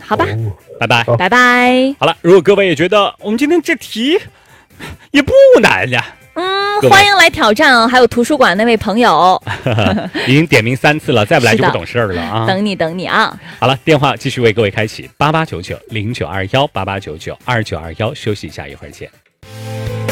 好吧， 拜拜， 拜拜。 好了，如果各位也觉得我们今天这题也不难呀， 欢迎来挑战哦！还有图书馆那位朋友， 已经点名3次了，再不来就不懂事儿了啊！ 等你啊！ 好了，电话继续为各位开启8899092188992921，休息一下，一会儿见。